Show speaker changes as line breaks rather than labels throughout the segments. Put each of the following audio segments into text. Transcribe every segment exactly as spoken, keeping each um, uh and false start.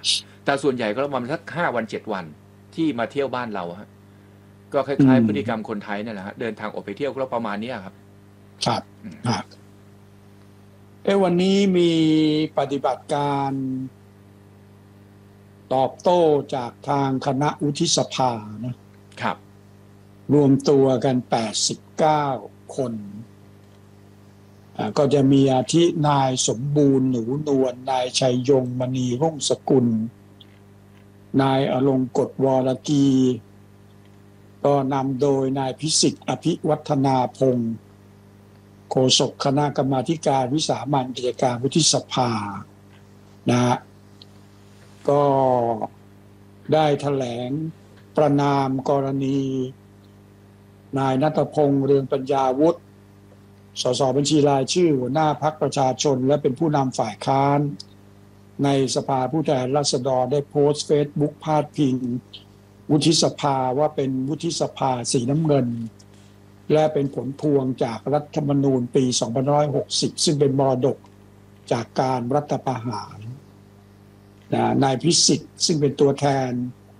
แต่ส่วนใหญ่ก็ประมาณสักห้าวันเจ็ดวันที่มาเที่ยวบ้านเราฮะก็คล้ายๆพฤติกรรมคนไทยนี่แหละฮะเดินทางออกไปเที่ยวก็ประมาณนี้ครับ
ครับครับเอ้วันนี้มีปฏิบัติการตอบโต้จากทางคณะวุฒิสภานะครับรวมตัวกันแปดสิบเก้าคนก็จะมีอาทินายสมบูรณ์หนูนวลนายชัยยงมณีรุ่งสกุลนายอลงกฎวรกีก็นำโดยนายพิสิทธิ์อภิวัฒนาพงศ์โฆษกคณะกรรมาธิการวิสามัญกิจการวุฒิสภานะฮะก็ได้แถลงประณามกรณีนายณัฐพงษ์เรืองปัญญาวุฒิสสบัญชีรายชื่อหัวหน้าพรรคประชาชนและเป็นผู้นำฝ่ายค้านในสภาผู้แทนราษฎรได้โพสต์เฟซบุ๊กพาดพิงวุฒิสภาว่าเป็นวุฒิสภาสีน้ำเงินและเป็นผลพวงจากรัฐธรรมนูญปีสองพันห้าร้อยหกสิบซึ่งเป็นมรดกจากการรัฐประหารนายพิสิทธิ์ซึ่งเป็นตัวแทน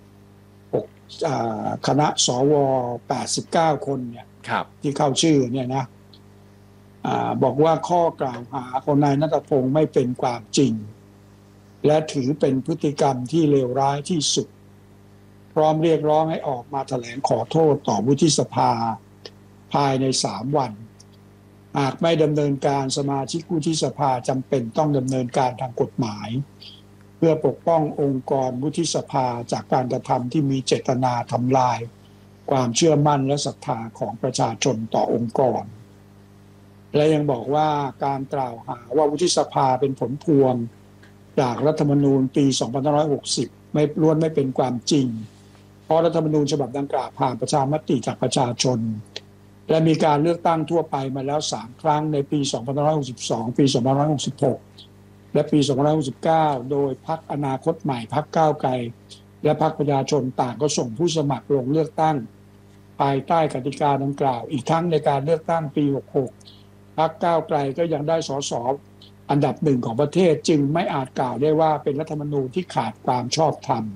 คณะสวแปดสิบเก้าคนเนี่ยที่เข้าชื่อเนี่ยนะบอกว่าข้อกล่าวหาของนายณัฐพงษ์ไม่เป็นความจริงและถือเป็นพฤติกรรมที่เลวร้ายที่สุดพร้อมเรียกร้องให้ออกมาแถลงขอโทษต่อวุฒิสภาภายในสามวันหากไม่ดำเนินการสมาชิกวุฒิสภาจำเป็นต้องดำเนินการทางกฎหมายเพื่อปกป้ององค์กรวุฒิสภาจากการกระทำที่มีเจตนาทำลายความเชื่อมั่นและศรัทธาของประชาชนต่อองค์กรและยังบอกว่าการกล่าวหาว่าวุฒิสภาเป็นผลพวงจากรัฐธรรมนูญปีสองพันห้าร้อยหกสิบไม่ล้วนไม่เป็นความจริงเพราะรัฐธรรมนูญฉบับดังกล่าวผ่านประชามติจากประชาชนและมีการเลือกตั้งทั่วไปมาแล้วสามครั้งในปีสองพันห้าร้อยหกสิบสองปีสองพันห้าร้อยหกสิบหกและปีสองพันห้าร้อยหกสิบเก้าโดยพรรคอนาคตใหม่พรรคก้าวไกลและพรรคประชาชนต่างก็ส่งผู้สมัครลงเลือกตั้งภายใต้กติกาดังกล่าวอีกทั้งในการเลือกตั้งปีหกสิบหกพรรคก้าวไกลก็ยังได้สสอันดับหนึ่งของประเทศจึงไม่อาจกล่าวได้ว่าเป็นรัฐธรรมนูญที่ขาดความชอบธรรม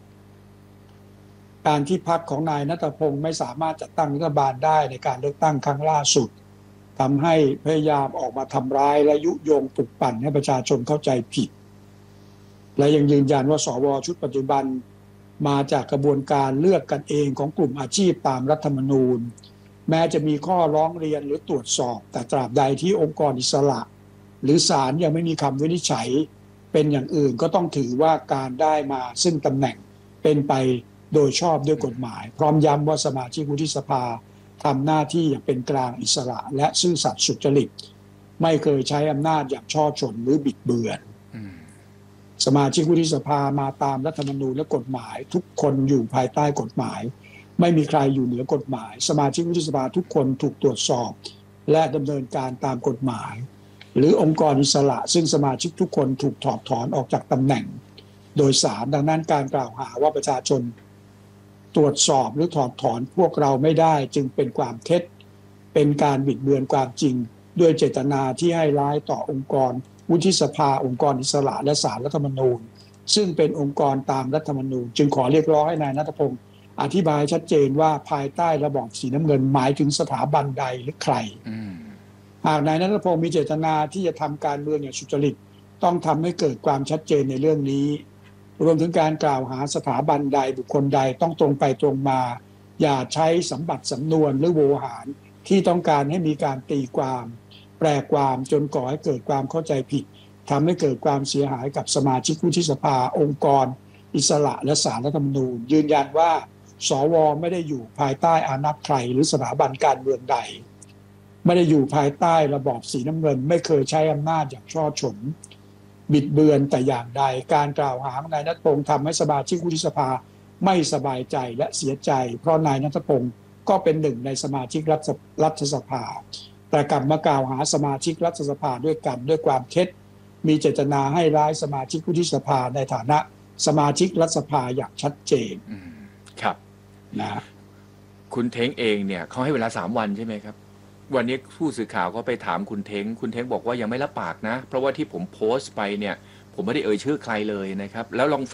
การที่พรรคของนายณัฐพงษ์ไม่สามารถจัดตั้งรัฐบาลได้ในการเลือกตั้งครั้งล่าสุดทำให้พยายามออกมาทำร้ายและยุยงปลุกปั่นให้ประชาชนเข้าใจผิดและยังยืนยันว่าสวชุดปัจจุบันมาจากกระบวนการเลือกกันเองของกลุ่มอาชีพตามรัฐธรรมนูญแม้จะมีข้อร้องเรียนหรือตรวจสอบแต่ตราบใดที่องค์กรอิสระหรือศาลยังไม่มีคำวินิจฉัยเป็นอย่างอื่นก็ต้องถือว่าการได้มาซึ่งตำแหน่งเป็นไปโดยชอบด้วยกฎหมายพร้อมย้ำว่าสมาชิกวุฒิสภาทำหน้าที่อย่างเป็นกลางอิสระและซื่อสัตย์สุจริตไม่เคยใช้อำนาจอย่างช่อฉนหรือบิดเบือนสมาชิกวุฒิสภามาตามรัฐธรรมนูญและกฎหมายทุกคนอยู่ภายใต้กฎหมายไม่มีใครอยู่เหนือกฎหมายสมาชิกวุฒิสภาทุกคนถูกตรวจสอบและดำเนินการตามกฎหมายหรือองค์กรอิสระซึ่งสมาชิกทุกคนถูกถอดถอนออกจากตำแหน่งโดยศาลดังนั้นการกล่าวหาว่าประชาชนตรวจสอบหรือถอดถอนพวกเราไม่ได้จึงเป็นความเท็จเป็นการบิดเบือนความจริงด้วยเจตนาที่ให้ร้ายต่อองค์กรวุฒิสภาองค์กรอิสระและศาลรัฐธรรมนูญซึ่งเป็นองค์กรตามรัฐธรรมนูญจึงขอเรียกร้องให้นายณัฐพงษ์อธิบายชัดเจนว่าภายใต้ระบอบสีน้ำเงินหมายถึงสถาบันใดหรือใครหากนายณัฐพงษ์มีเจตนาที่จะทำการเมืองอย่างสุจริตต้องทำให้เกิดความชัดเจนในเรื่องนี้รวมถึงการกล่าวหาสถาบันใดบุคคลใดต้องตรงไปตรงมาอย่าใช้สัมบัติสำนวนหรือโวหารที่ต้องการให้มีการตีความแปลความจนก่อให้เกิดความเข้าใจผิดทำให้เกิดความเสียหายกับสมาชิกวุฒิสภาองค์กรอิสระและศาลรัฐธรรมนูญยืนยันว่าสวไม่ได้อยู่ภายใต้อานัตใครหรือสถาบันการเมืองใดไม่ได้อยู่ภายใต้ระบอบสีน้ำเงินไม่เคยใช้อำนาจอย่างช่อฉนบิดเบือนแต่อย่างใดการกล่าวหานายณัฐพงษ์ทำให้สมาชิกวุฒิสภาไม่สบายใจและเสียใจเพราะนายณัฐพงษ์ก็เป็นหนึ่งในสมาชิกรัฐสภาแต่กลับมากล่าวหาสมาชิกรัฐสภาด้วยกันด้วยความเท็จมีเจตนาให้ร้ายสมาชิกวุฒิสภาในฐานะสมาชิกรัฐสภาอย่างชัดเจน
ครับ
นะ
คุณเท้งเองเนี่ยเขาให้เวลาสามวันใช่ไหมครับวันนี้ผู้สื่อข่าวก็ไปถามคุณเท้งคุณเท้งบอกว่ายังไม่รับปากนะเพราะว่าที่ผมโพสต์ไปเนี่ยผมไม่ได้เอ่ยชื่อใครเลยนะครับแล้วลอง